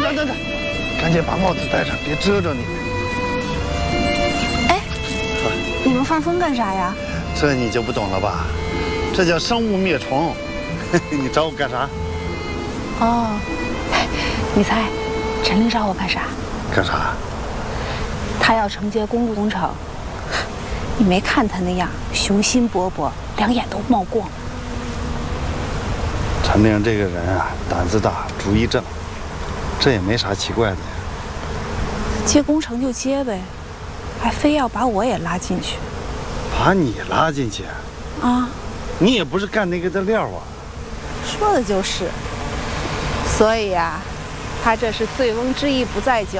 等，赶紧把帽子戴上，别遮着你。 哎，你们放风干啥呀？ 这你就不懂了吧？这叫生物灭虫。你找我干啥？ 哦，你猜，陈琳找我干啥？ 干啥？ 他要承接公路工程。你没看他那样雄心勃勃，两眼都冒光。 陈玲这个人啊，胆子大，主意正，这也没啥奇怪的呀。 接工程就接呗，还非要把我也拉进去。 把你拉进去？ 啊？ 你也不是干那个的料啊。 说的就是。所以呀，他这是醉翁之意不在酒，